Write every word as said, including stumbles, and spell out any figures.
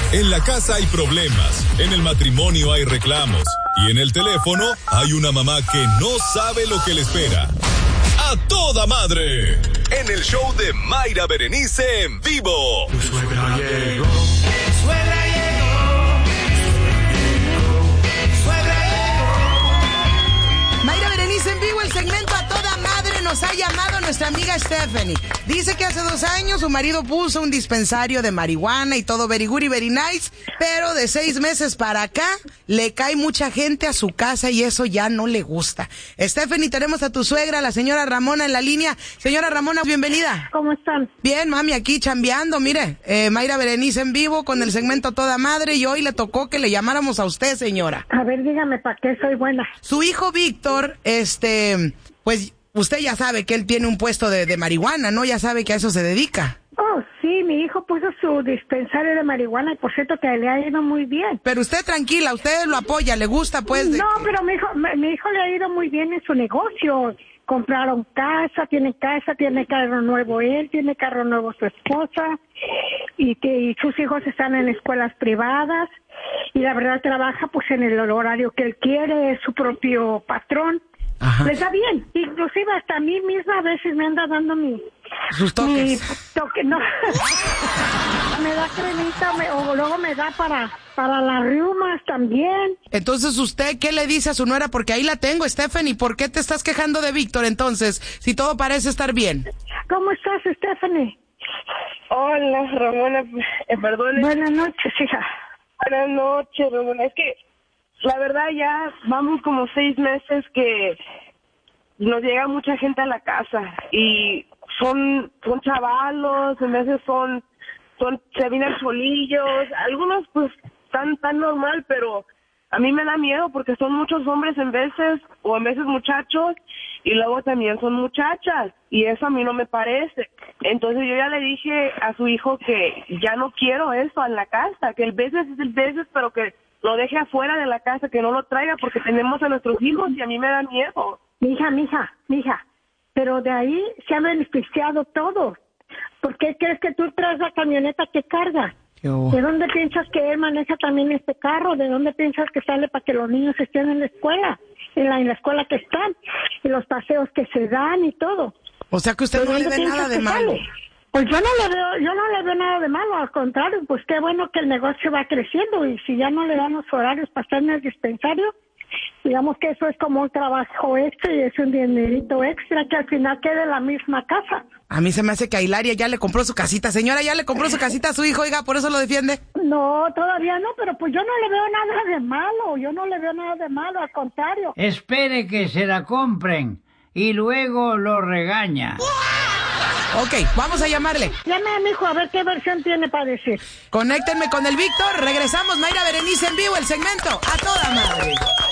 En la casa hay problemas, en el matrimonio hay reclamos y en el teléfono hay una mamá que no sabe lo que le espera. ¡A toda madre! En el show de Mayra Berenice en vivo. Tu suegra llegó. Tu suegra llegó. Tu suegra llegó. Mayra Berenice en vivo, el segmento A Toda Madre. Nos ha llamado nuestra amiga Stephanie. Dice que hace dos años su marido puso un dispensario de marihuana y todo very good y very nice, pero de seis meses para acá le cae mucha gente a su casa y eso ya no le gusta. Stephanie, tenemos a tu suegra, la señora Ramona, en la línea. Señora Ramona, bienvenida. ¿Cómo están? Bien, mami, aquí chambeando, mire, eh, Mayra Berenice en vivo con el segmento A Toda Madre y hoy le tocó que le llamáramos a usted, señora. A ver, dígame, ¿para qué soy buena? Su hijo Víctor, este, pues usted ya sabe que él tiene un puesto de, de marihuana, ¿no? Ya sabe que a eso se dedica. Oh, sí, mi hijo puso su dispensario de marihuana y por cierto que le ha ido muy bien. Pero usted tranquila, usted lo apoya, le gusta pues de No, que... pero mi hijo, mi, mi hijo le ha ido muy bien en su negocio. Compraron casa, tiene casa, tiene carro nuevo él, tiene carro nuevo su esposa y que y sus hijos están en escuelas privadas y la verdad trabaja pues en el horario que él quiere, es su propio patrón. Ajá. Les da bien, inclusive hasta a mí misma a veces me anda dando mi... Sus toques. Mi toque, no. Me da cremita me, o luego me da para para las riumas también. Entonces, ¿usted qué le dice a su nuera? Porque ahí la tengo, Stephanie. ¿Por qué te estás quejando de Víctor entonces, si todo parece estar bien? ¿Cómo estás, Stephanie? Hola, Ramona, eh, perdón. Buenas noches, hija. Buenas noches, Ramona. Es que la verdad ya vamos como seis meses que nos llega mucha gente a la casa y son son chavalos, en veces son son se vienen solillos, algunos pues tan tan normal, pero a mí me da miedo porque son muchos hombres en veces o en veces muchachos y luego también son muchachas y eso a mí no me parece. Entonces yo ya le dije a su hijo que ya no quiero eso en la casa, que el veces es el veces, pero que lo deje afuera de la casa, que no lo traiga porque tenemos a nuestros hijos y a mí me da miedo. Mija, mija, mija, pero de ahí se han beneficiado todos. ¿Por qué crees que tú traes la camioneta que carga? Yo... ¿De dónde piensas que él maneja también este carro? ¿De dónde piensas que sale para que los niños estén en la escuela? En la, en la escuela que están, y los paseos que se dan y todo. O sea que usted no le ve nada de malo. Sale? Pues yo no le veo, yo no le veo nada de malo, al contrario, pues qué bueno que el negocio va creciendo y si ya no le dan los horarios para estar en el dispensario, digamos que eso es como un trabajo extra y es un dinerito extra que al final quede en la misma casa. A mí se me hace que a Hilaria ya le compró su casita. Señora, ¿ya le compró su casita a su hijo? Oiga, ¿por eso lo defiende? No, todavía no, pero pues yo no le veo nada de malo, yo no le veo nada de malo, al contrario. Espere que se la compren y luego lo regaña. Ok, vamos a llamarle. Llame a mi hijo a ver qué versión tiene para decir. Conéctenme con el Víctor. Regresamos, Mayra Berenice en vivo, el segmento A Toda Madre.